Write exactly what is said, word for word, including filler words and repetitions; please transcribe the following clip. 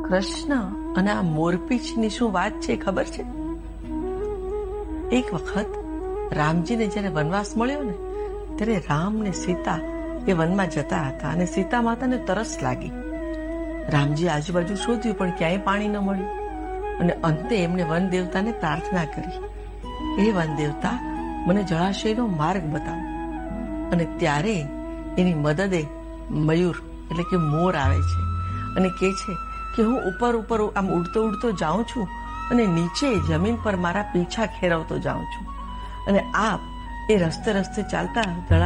કૃષ્ણ અને આ મોરપીંછની શું વાત છે ખબર છે? એક વખત રામજીને જયારે વનવાસ મળ્યો ને ત્યારે રામ ને સીતા એ વનમાં જતા હતા અને સીતા માતાને તરસ લાગી. રામજી આજુબાજુ શોધ્યું પણ ક્યાંય પાણી ન મળ્યું અને અંતે એમણે વન દેવતાને પ્રાર્થના કરી, હે વન દેવતા, મને જળાશયનો માર્ગ બતાવો. અને ત્યારે એની મદદે મયુર એટલે કે મોર આવે છે અને કહે છે કે હું ઉપર ઉપર આમ ઉડતો ઉડતો જાઉં છું અને નીચે જમીન પર મારા પીંછા ખેરવતો જાઉં છું અને આપ એ રસ્તે રસ્તે ચાલતા